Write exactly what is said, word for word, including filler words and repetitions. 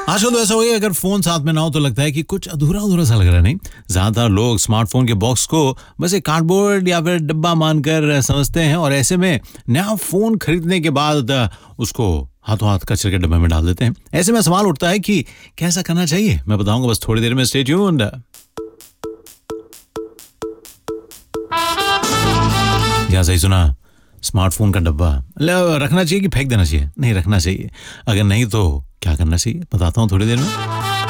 आजकल तो ऐसा हो गया, अगर फोन साथ में ना हो तो लगता है कि कुछ अधूरा अधूरा सा लग रहा है, नहीं? ज्यादातर लोग स्मार्टफोन के बॉक्स को बस एक कार्डबोर्ड या फिर डब्बा मानकर समझते हैं और ऐसे में नया फोन खरीदने के बाद उसको हाथों हाथ कचरे के डब्बे में डाल देते हैं। ऐसे में सवाल उठता है कि कैसा करना चाहिए, मैं बताऊंगा बस थोड़ी देर में। Stay tuned. क्या सही सुना? स्मार्टफोन का डब्बा रखना चाहिए कि फेंक देना चाहिए? नहीं, रखना चाहिए। अगर नहीं तो क्या करना चाहिए बताता हूँ थोड़ी देर में।